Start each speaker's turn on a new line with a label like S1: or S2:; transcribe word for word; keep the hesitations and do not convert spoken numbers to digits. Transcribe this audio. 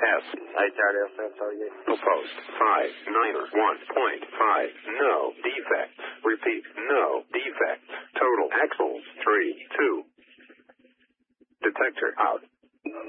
S1: S.
S2: I Charlie Alpha Target.
S1: Proposed. five niner one point five. No defects. Repeat. No defects. Total axles. three two. Detector out.